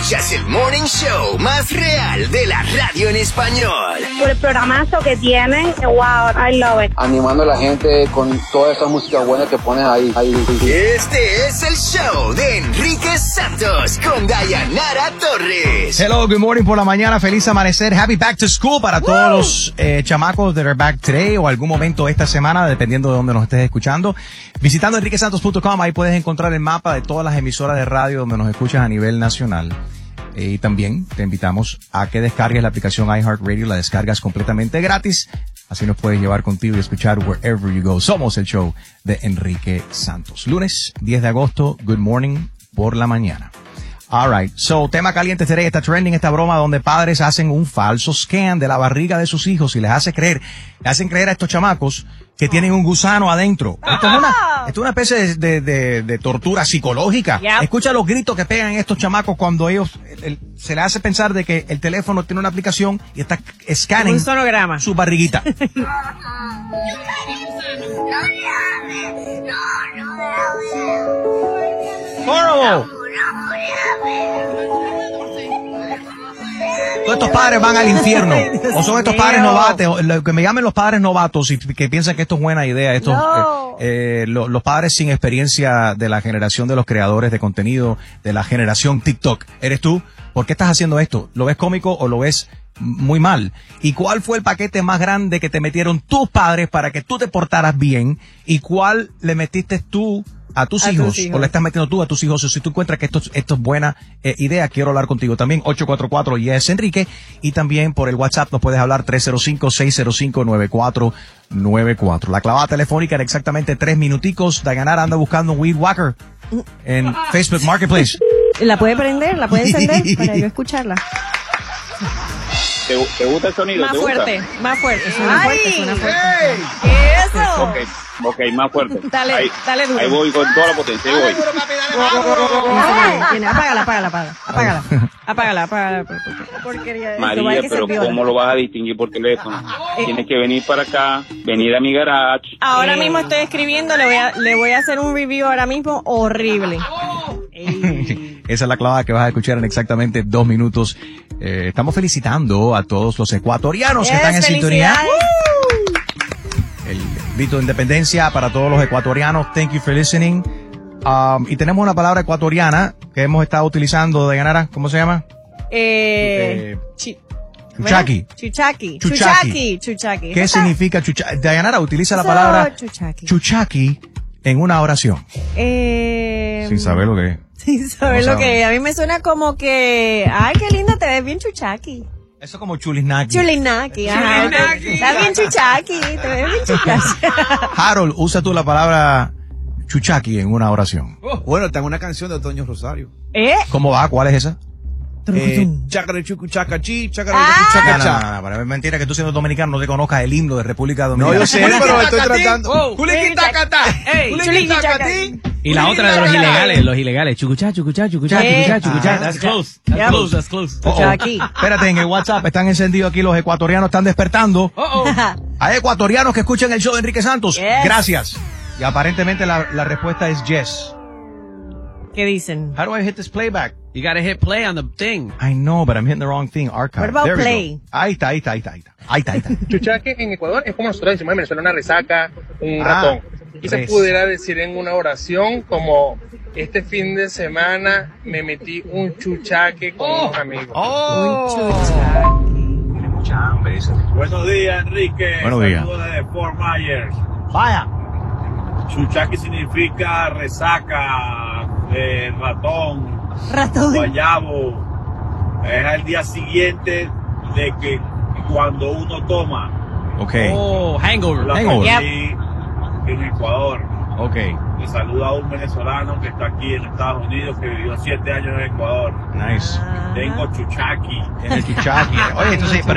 Escuchas el Morning Show más real de la radio en español. Por el programazo que tienen, wow, I love it. Animando a la gente con toda esa música buena que pones ahí. Este es el show de Enrique Santos con Dayanara Torres. Hello, good morning por la mañana, feliz amanecer, happy back to school para todos los chamacos that are back today o algún momento esta semana, dependiendo de donde nos estés escuchando. Visitando enriquesantos.com, ahí puedes encontrar el mapa de todas las emisoras de radio donde nos escuchas a nivel nacional. Y también te invitamos a que descargues la aplicación iHeartRadio, la descargas completamente gratis. Así nos puedes llevar contigo y escuchar wherever you go. Somos el show de Enrique Santos. Lunes 10 de agosto, good morning por la mañana. Alright, so tema caliente today, está trending esta broma donde padres hacen un falso scan de la barriga de sus hijos y le hacen creer a estos chamacos que tienen un gusano adentro. Esto es una especie de tortura psicológica. Yep. Escucha los gritos que pegan estos chamacos cuando ellos se les hace pensar de que el teléfono tiene una aplicación y está scanning un sonograma. Su barriguita. ¡Horrible! Todos estos padres van al infierno. O son estos padres novatos, lo que me llamen los padres novatos y que piensan que esto es buena idea. Estos, los padres sin experiencia de la generación de los creadores de contenido, de la generación TikTok. ¿Eres tú? ¿Por qué estás haciendo esto? ¿Lo ves cómico o lo ves muy mal? ¿Y cuál fue el paquete más grande que te metieron tus padres para que tú te portaras bien? ¿Y cuál le metiste tú a tus hijos, o le estás metiendo tú a tus hijos? O si tú encuentras que esto es buena idea, quiero hablar contigo también. 844-YES Enrique, y también por el WhatsApp nos puedes hablar 305-605-9494. La clavada telefónica en exactamente 3 minuticos. Dayanara anda buscando un weed whacker en Facebook Marketplace. ¿La puede prender? ¿La puede encender para yo escucharla? ¿Te gusta el sonido? Más fuerte, suena fuerte. Hey. ¡Eso! Ok, más fuerte. Dale duro. Ahí voy con toda la potencia, ahí voy. Apágala. Porquería. María, pero ¿cómo lo vas a distinguir por teléfono? Tienes que venir para acá, venir a mi garage. Ahora mismo estoy escribiendo, le voy a hacer un review ahora mismo horrible. Esa es la clavada que vas a escuchar en exactamente 2 minutos. Estamos felicitando a todos los ecuatorianos que están en sintonía. El grito de independencia para todos los ecuatorianos. Thank you for listening. Y tenemos una palabra ecuatoriana que hemos estado utilizando, Dayanara. ¿Cómo se llama? Chuchaqui. Chuchaqui. ¿Qué significa chuchaqui? Dayanara utiliza la palabra chuchaqui en una oración. Sin saber lo que es. Sin saber lo que es. A mí me suena como que, ay, qué lindo, te ves bien chuchaqui. Eso como chulinaki. Ajá. Está bien chuchaqui, te ves bien chuchaqui. Harold, usa tú la palabra chuchaqui en una oración. Bueno, tengo una canción de Otoño Rosario. ¿Cómo va? ¿Cuál es esa? Chácara chucu chacachi, chácara No, pero es mentira que tú siendo dominicano no te conozcas el himno de República Dominicana. No, yo sé, pero estoy tratando. Y la otra de los ilegales. Chucuchá. That's close. Espérate, en el WhatsApp están encendidos aquí, los ecuatorianos están despertando. Hay ecuatorianos que escuchan el show de Enrique Santos. Gracias. Y aparentemente la respuesta es yes. ¿Qué dicen? How do I hit this playback? You gotta hit play on the thing. I know, but I'm hitting the wrong thing. Archive. What about play? Ahí está. Chuchaque en Ecuador es como nosotros decimos en Venezuela, una resaca, un ratón. Y se pudiera decir en una oración como, este fin de semana me metí un chuchaque con unos amigos. Un chuchaque. Mucha hambre. Buenos días, Enrique. Buenos días. Saludos desde Fort Myers. Vaya. Chuchaqui significa resaca, ratón, guayabo. Es al día siguiente de que cuando uno toma. Okay. Hangover. En Ecuador. Okay. Le saluda a un venezolano que está aquí en Estados Unidos, que vivió 7 años en Ecuador. Nice. Tengo chuchaqui. En el chuchaqui. Oye, entonces,